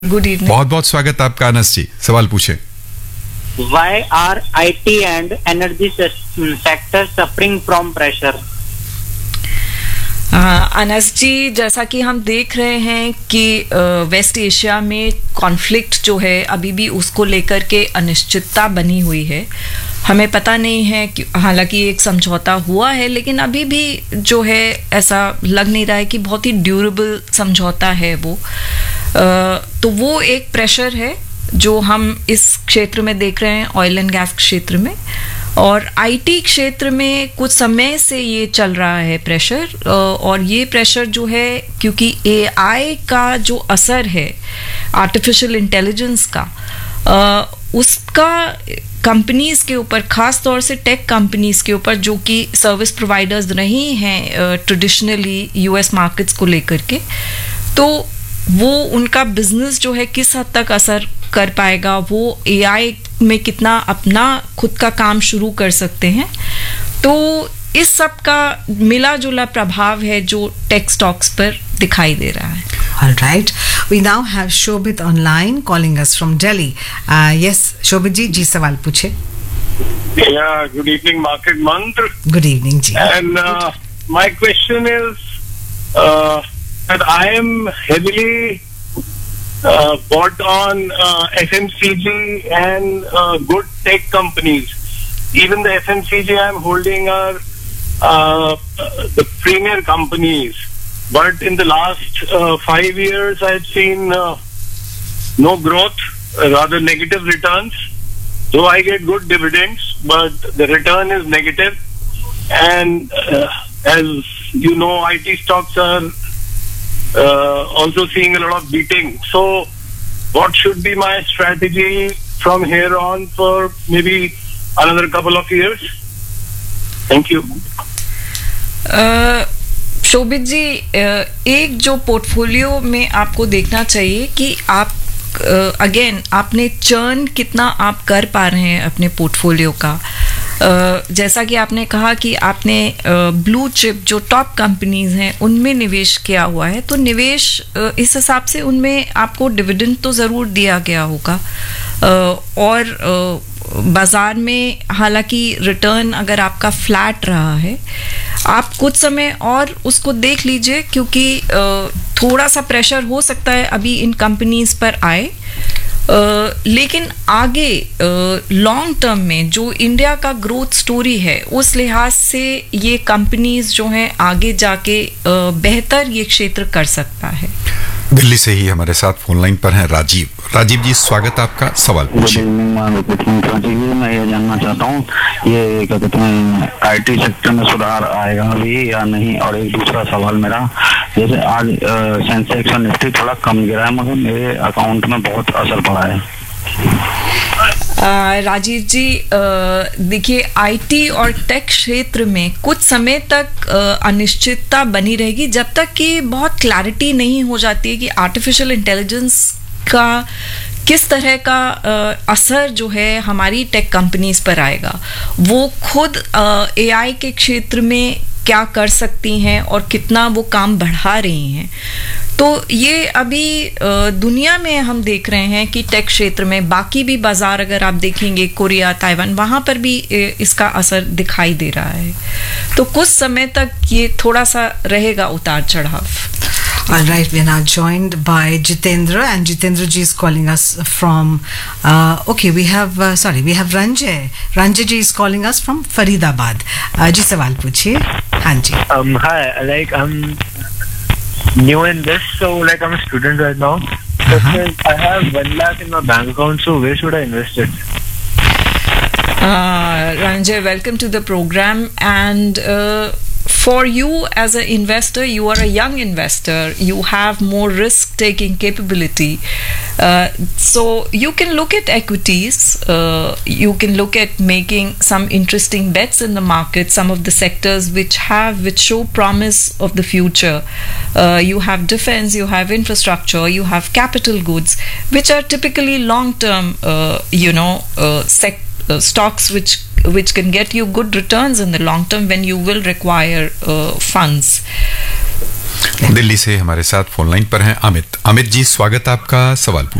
Good evening. बहुत बहुत स्वागत आपका अनस जी, सवाल पूछें। Why are IT and energy sector suffering from pressure? Anas जी, जैसा कि हम देख रहे हैं कि वेस्ट एशिया में कॉन्फ्लिक्ट जो है अभी भी उसको लेकर के अनिश्चितता बनी हुई है। हमें पता नहीं है कि हालांकि एक समझौता हुआ है, लेकिन अभी भी जो है ऐसा लग नहीं रहा है कि बहुत ही ड्यूरेबल समझौता है वो। तो वो एक प्रेशर है जो हम इस क्षेत्र में देख रहे हैं, ऑयल एंड गैस क्षेत्र में। और आईटी क्षेत्र में कुछ समय से ये चल रहा है प्रेशर, और ये प्रेशर जो है क्योंकि एआई का जो असर है, आर्टिफिशियल इंटेलिजेंस का, उसका कंपनीज के ऊपर, खास तौर से टेक कंपनीज के ऊपर जो कि सर्विस प्रोवाइडर्स रही हैं ट्रेडिशनली यूएस मार्केट्स को लेकर के, तो वो उनका बिजनेस जो है किस हद तक असर कर पाएगा, वो एआई में कितना अपना खुद का काम शुरू कर सकते हैं। तो इस सब का मिला जुला प्रभाव है जो टेक स्टॉक्स पर दिखाई दे रहा है। All right. We now have Shobit online calling us from Delhi. Yes, Shobit ji सवाल पूछे। Yeah, good evening, Market Mantra. Good evening ji. And my question is that I am heavily bought on FMCG and good tech companies. Even the FMCG I am holding are the premier companies. But in the last 5 years, I've seen no growth, rather negative returns. Though I get good dividends, but the return is negative. And as you know, IT stocks are also seeing a lot of beating. So what should be my strategy from here on for maybe another couple of years? Thank you. शोभित जी, एक जो portfolio में आपको देखना चाहिए कि आप again आपने churn कितना आप कर पा रहे हैं अपने पोर्टफोलियो का। जैसा कि आपने कहा कि आपने ब्लू चिप जो टॉप कंपनीज हैं उनमें निवेश किया हुआ है, तो निवेश इस हिसाब से उनमें आपको डिविडेंड तो ज़रूर दिया गया होगा। और बाज़ार में हालांकि रिटर्न अगर आपका फ्लैट रहा है, आप कुछ समय और उसको देख लीजिए, क्योंकि थोड़ा सा प्रेशर हो सकता है अभी इन कंपनीज पर आए, लेकिन आगे लॉन्ग टर्म में जो इंडिया का ग्रोथ स्टोरी है उस लिहाज से ये कंपनीज जो हैं आगे जाके बेहतर ये क्षेत्र कर सकता है। दिल्ली से ही हमारे साथ फोन लाइन पर हैं राजीव। राजीव जी, स्वागत आपका, सवाल पूछिए। मैं ये जानना चाहता हूँ, ये क्या कहते हैं, आईटी सेक्टर में सुधार आएगा अभी या नहीं? और एक दूसरा सवाल मेरा, जैसे आज सेंसेक्स और निफ्टी थोड़ा कम गिरा है, मगर मेरे अकाउंट में बहुत असर पड़ा है। राजीव जी, देखिए आईटी और टेक क्षेत्र में कुछ समय तक अनिश्चितता बनी रहेगी जब तक कि बहुत क्लैरिटी नहीं हो जाती है कि आर्टिफिशियल इंटेलिजेंस का किस तरह का असर जो है हमारी टेक कंपनीज पर आएगा। वो खुद एआई के क्षेत्र में क्या कर सकती हैं और कितना वो काम बढ़ा रही हैं। तो ये अभी दुनिया में हम देख रहे हैं कि टेक क्षेत्र में बाकी भी बाजार अगर आप देखेंगे, कोरिया, ताइवान, वहाँ पर भी इसका असर दिखाई दे रहा है। तो कुछ समय तक ये थोड़ा सा रहेगा उतार चढ़ाव। All right, we are now joined by Jitendra, and Jitendra ji is calling us from. We have Ranjay. Ranjay ji is calling us from Faridabad. जी सवाल पूछिए। हाँ जी। Hi, like I'm new in this, so like I'm a student right now. I have 1 lakh in my bank account, so where should I invest it? Ranjay, welcome to the program, and for you as an investor, you are a young investor, you have more risk taking capability, so you can look at equities, you can look at making some interesting bets in the market, some of the sectors which show promise of the future. You have defense, you have infrastructure, you have capital goods, which are typically long term stocks which can get you good returns in the long term when you will require funds. Delhi से हमारे साथ phone line पर हैं अमित। अमित जी, स्वागत आपका, सवाल